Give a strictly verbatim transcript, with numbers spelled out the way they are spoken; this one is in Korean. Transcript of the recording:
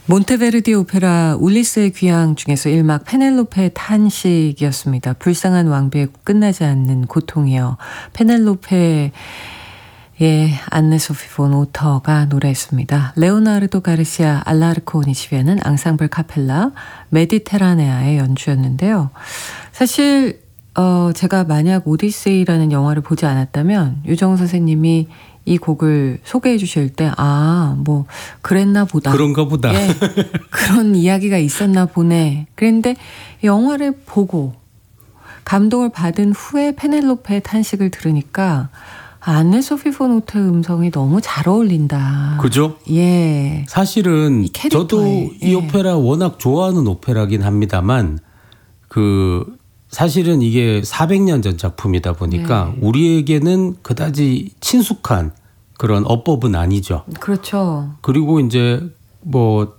몬테베르디 오페라 울리스의 귀향 중에서 일 막 페넬로페의 탄식이었습니다. 불쌍한 왕비의 끝나지 않는 고통이요. 페넬로페의 안네 소피 폰 오터가 노래했습니다. 레오나르도 가르시아 알라르코니 지휘하는 앙상블 카펠라 메디테라네아의 연주였는데요. 사실 어, 제가 만약 오디세이라는 영화를 보지 않았다면 유정 선생님이 이 곡을 소개해 주실 때, 아, 뭐, 그랬나 보다. 그런가 보다. 예, 그런 이야기가 있었나 보네. 그런데 영화를 보고 감동을 받은 후에 페넬로페의 탄식을 들으니까 안네 소피 폰 오터의 음성이 너무 잘 어울린다. 그죠? 예. 사실은 이 캐릭터에, 저도 이 예. 오페라 워낙 좋아하는 오페라긴 합니다만 그 사실은 이게 사백 년 전 작품이다 보니까 네. 우리에게는 그다지 친숙한 그런 어법은 아니죠. 그렇죠. 그리고 이제 뭐